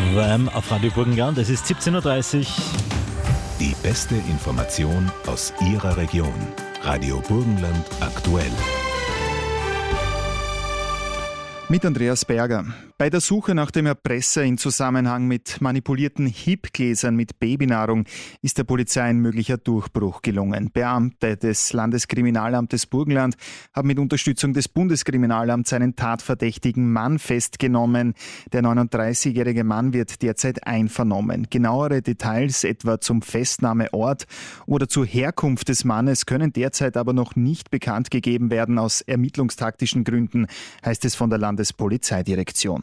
Wham auf Radio Burgenland. Es ist 17.30 Uhr. Die beste Information aus Ihrer Region. Radio Burgenland aktuell. Mit Andreas Berger. Bei der Suche nach dem Erpresser in Zusammenhang mit manipulierten HIP-Gläsern mit Babynahrung ist der Polizei ein möglicher Durchbruch gelungen. Beamte des Landeskriminalamtes Burgenland haben mit Unterstützung des Bundeskriminalamts einen tatverdächtigen Mann festgenommen. Der 39-jährige Mann wird derzeit einvernommen. Genauere Details etwa zum Festnahmeort oder zur Herkunft des Mannes können derzeit aber noch nicht bekannt gegeben werden. Aus ermittlungstaktischen Gründen, heißt es von der Landespolizeidirektion.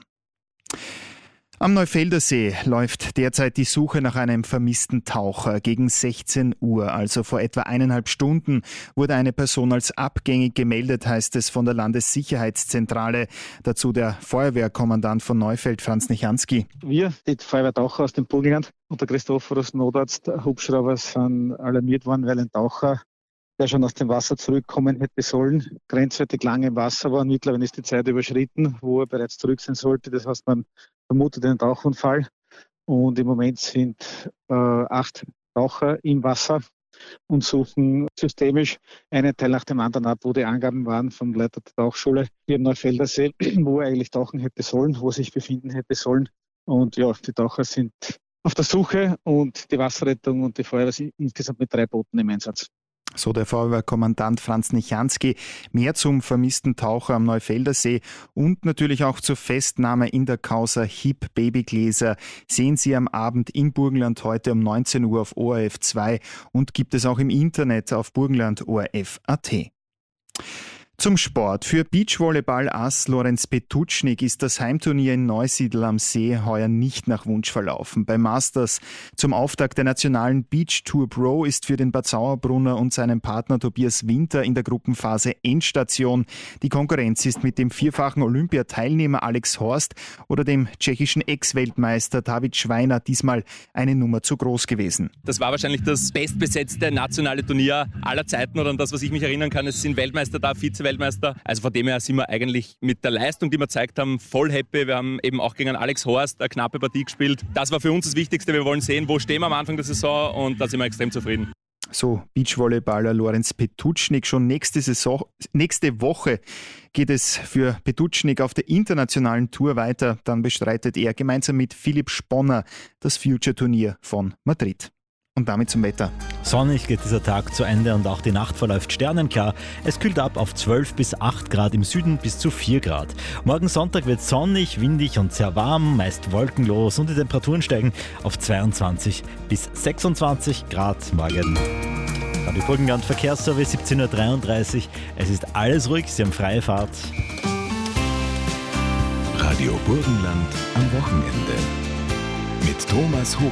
Am Neufelder See läuft derzeit die Suche nach einem vermissten Taucher. Gegen 16 Uhr, also vor etwa 1,5 Stunden, wurde eine Person als abgängig gemeldet, heißt es von der Landessicherheitszentrale. Dazu der Feuerwehrkommandant von Neufeld, Franz Nechanski. Wir, die Feuerwehrtaucher aus dem Burgenland und der Christophorus Notarzt, Hubschrauber, sind alarmiert worden, weil ein Taucher, der schon aus dem Wasser zurückkommen hätte sollen, grenzwertig lange im Wasser war. Mittlerweile ist die Zeit überschritten, wo er bereits zurück sein sollte. Das heißt, man vermutet einen Tauchunfall. Und im Moment sind 8 Taucher im Wasser und suchen systemisch einen Teil nach dem anderen ab, wo die Angaben waren vom Leiter der Tauchschule hier im Neufelder See, wo er eigentlich tauchen hätte sollen, wo er sich befinden hätte sollen. Und ja, die Taucher sind auf der Suche und die Wasserrettung und die Feuerwehr sind insgesamt mit 3 Booten im Einsatz. So der Feuerwehrkommandant Franz Nechanski. Mehr zum vermissten Taucher am Neufelder See und natürlich auch zur Festnahme in der Causa HIP Babygläser sehen Sie am Abend im Burgenland heute um 19 Uhr auf ORF 2 und gibt es auch im Internet auf burgenland.orf.at. Zum Sport. Für Beachvolleyball-Ass Lorenz Petutschnig ist das Heimturnier in Neusiedl am See heuer nicht nach Wunsch verlaufen. Beim Masters zum Auftakt der nationalen Beach Tour Pro ist für den Bad Sauerbrunner und seinen Partner Tobias Winter in der Gruppenphase Endstation. Die Konkurrenz ist mit dem vierfachen Olympiateilnehmer Alex Horst oder dem tschechischen Ex-Weltmeister David Schweiner diesmal eine Nummer zu groß gewesen. Das war wahrscheinlich das bestbesetzte nationale Turnier aller Zeiten oder an das, was ich mich erinnern kann. Es sind Weltmeister da, Vize-Weltmeister. Also von dem her sind wir eigentlich mit der Leistung, die wir gezeigt haben, voll happy. Wir haben eben auch gegen Alex Horst eine knappe Partie gespielt. Das war für uns das Wichtigste. Wir wollen sehen, wo stehen wir am Anfang der Saison und da sind wir extrem zufrieden. So, Beachvolleyballer Lorenz Petutschnig. Schon nächste Woche geht es für Petutschnig auf der internationalen Tour weiter. Dann bestreitet er gemeinsam mit Philipp Sponner das Future-Turnier von Madrid. Und damit zum Wetter. Sonnig geht dieser Tag zu Ende und auch die Nacht verläuft sternenklar. Es kühlt ab auf 12 bis 8 Grad, im Süden bis zu 4 Grad. Morgen Sonntag wird sonnig, windig und sehr warm, meist wolkenlos und die Temperaturen steigen auf 22 bis 26 Grad morgen. Radio Burgenland Verkehrsservice 17.33 Uhr. Es ist alles ruhig, Sie haben freie Fahrt. Radio Burgenland am Wochenende. Mit Thomas Huber.